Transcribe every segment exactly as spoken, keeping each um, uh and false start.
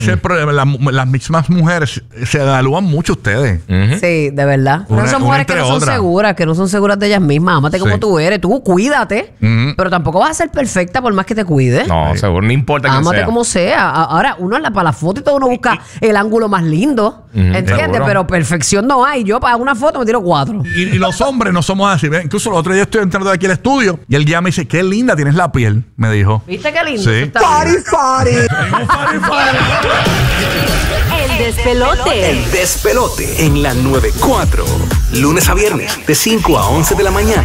Ese es el problema. La- las mismas mujeres se evalúan mucho ustedes. Uh-huh. Sí, de verdad. Una- no son una mujeres que entre no son otras. seguras, que no son seguras de ellas mismas. Ámate como Sí. tú eres. Tú cuídate, Ujú. pero tampoco vas a ser perfecta por más que te cuides. No, seguro, no importa quién Ámate sea. como sea. A- Ahora, uno en la, para la foto y todo uno busca el ángulo más lindo. ¿Entiendes? seguro. Pero perfección no hay. Yo para una foto me tiro cuatro. Y, y los hombres no somos así. ¿Ves? Incluso el otro día estoy entrando de aquí al estudio y el guía me dice, qué linda tienes la piel, me dijo. ¿Viste qué lindo? Sí. Eso está bien. El despelote. El despelote en la noventa y cuatro. Lunes a viernes de cinco a once de la mañana.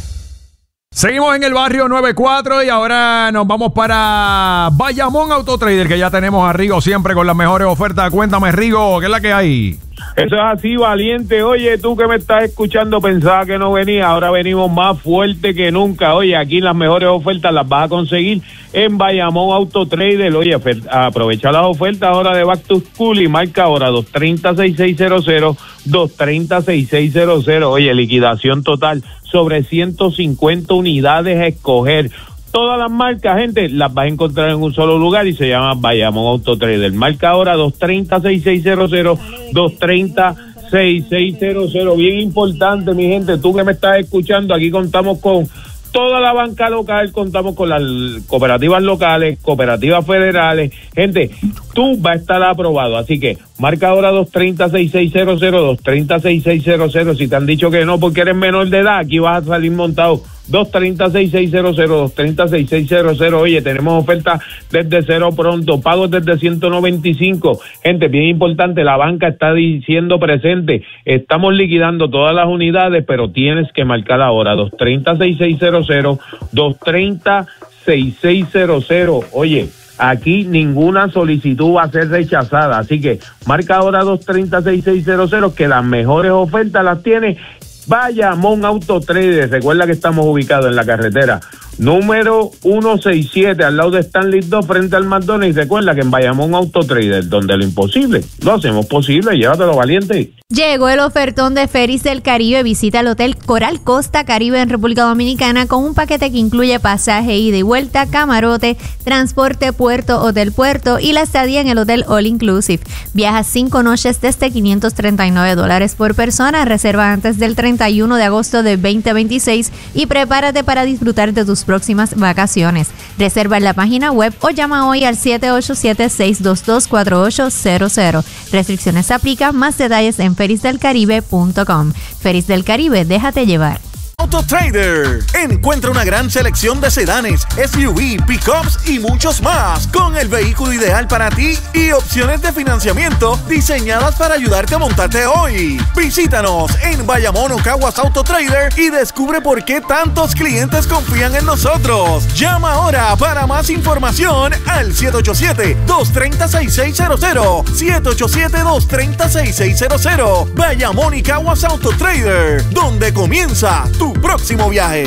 Seguimos en el barrio noventa y cuatro y ahora nos vamos para Bayamón Autotrader, que ya tenemos a Rigo siempre con las mejores ofertas. Cuéntame, Rigo, ¿qué es la que hay? Eso es así, valiente. Oye, tú que me estás escuchando pensaba que no venía, ahora venimos más fuerte que nunca. Oye, aquí las mejores ofertas las vas a conseguir en Bayamón Autotrader. Oye, fer- aprovecha las ofertas ahora de Back to School y marca ahora dos tres cero, seis seis cero cero, dos tres cero, seis seis cero cero. Oye, liquidación total sobre ciento cincuenta unidades a escoger. Todas las marcas, gente, las vas a encontrar en un solo lugar y se llama Bayamón Autotrader. Marca ahora dos tres cero, seis seis cero cero, dos tres cero, seis seis cero cero. Bien importante, mi gente, tú que me estás escuchando, aquí contamos con toda la banca local, contamos con las cooperativas locales, cooperativas federales. Gente, tú vas a estar aprobado, así que marca ahora dos tres cero, seis seis cero cero, dos tres cero, seis seis cero cero. Si te han dicho que no porque eres menor de edad, aquí vas a salir montado. dos tres cero, seis seis cero cero, dos tres cero, seis seis cero cero. Oye, tenemos ofertas desde cero pronto, pagos desde ciento noventa y cinco. Gente, bien importante, la banca está diciendo presente, estamos liquidando todas las unidades, pero tienes que marcar ahora dos tres cero, seis seis cero cero, dos tres cero, seis seis cero cero. Oye, aquí ninguna solicitud va a ser rechazada, así que marca ahora dos tres cero, seis seis cero cero, que las mejores ofertas las tiene Bayamón Autotrader. Recuerda que estamos ubicados en la carretera número ciento sesenta y siete, al lado de Stanley dos, frente al McDonald's. Y recuerda que en Bayamón Autotrader, donde lo imposible lo hacemos posible. Llévatelo, valiente. Llegó el ofertón de Ferries del Caribe. Visita el Hotel Coral Costa Caribe en República Dominicana con un paquete que incluye pasaje, ida y vuelta, camarote, transporte puerto, hotel puerto y la estadía en el hotel All Inclusive. Viaja cinco noches desde quinientos treinta y nueve dólares por persona. Reserva antes del treinta y uno de agosto de veinte veintiséis y prepárate para disfrutar de tus próximas vacaciones. Reserva en la página web o llama hoy al siete ocho siete, seis dos dos, cuatro ocho cero cero. Restricciones se aplican. Más detalles en feris del caribe punto com. Feris del Caribe, déjate llevar. Autotrader. Encuentra una gran selección de sedanes, S U V, pickups y muchos más, con el vehículo ideal para ti y opciones de financiamiento diseñadas para ayudarte a montarte hoy. Visítanos en Bayamón o Caguas Autotrader y descubre por qué tantos clientes confían en nosotros. Llama ahora para más información al siete ocho siete, dos tres cero, seis seis cero cero, siete ocho siete, dos tres cero, seis seis cero cero. Bayamón y Caguas Autotrader, donde comienza tu próximo viaje.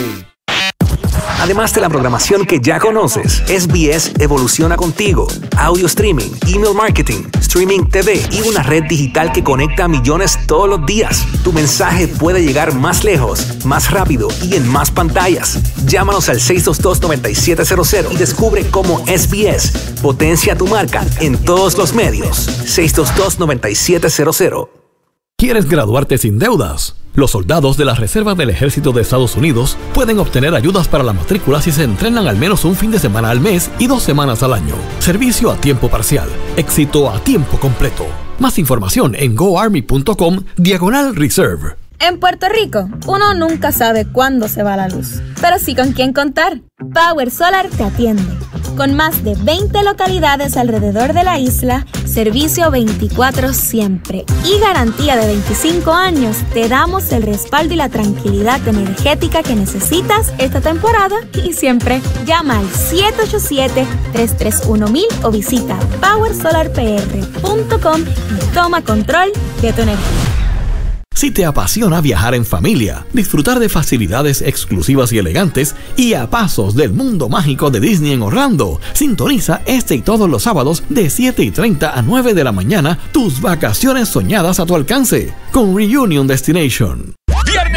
Además de la programación que ya conoces, S B S evoluciona contigo. Audio streaming, email marketing, streaming T V y una red digital que conecta a millones todos los días. Tu mensaje puede llegar más lejos, más rápido y en más pantallas. Llámanos al seis dos dos, nueve siete cero cero y descubre cómo S B S potencia tu marca en todos los medios. seis dos dos, nueve siete cero cero. ¿Quieres graduarte sin deudas? Los soldados de la Reserva del Ejército de Estados Unidos pueden obtener ayudas para la matrícula si se entrenan al menos un fin de semana al mes y dos semanas al año. Servicio a tiempo parcial. Éxito a tiempo completo. Más información en goarmy punto com diagonal reserve. En Puerto Rico, uno nunca sabe cuándo se va la luz, pero sí con quién contar. Power Solar te atiende. Con más de veinte localidades alrededor de la isla, servicio veinticuatro siempre y garantía de veinticinco años, te damos el respaldo y la tranquilidad energética que necesitas esta temporada y siempre. Llama al siete ocho siete, tres tres uno mil o visita power solar p r punto com y toma control de tu energía. Si te apasiona viajar en familia, disfrutar de facilidades exclusivas y elegantes y a pasos del mundo mágico de Disney en Orlando, sintoniza este y todos los sábados de siete y treinta a nueve de la mañana tus vacaciones soñadas a tu alcance con Reunion Destination.